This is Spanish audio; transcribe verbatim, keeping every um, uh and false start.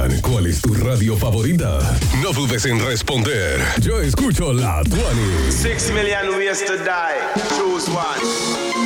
preguntan cuál es tu radio favorita, no dudes en responder. Yo escucho La Tuani. Six million ways to die. Choose one.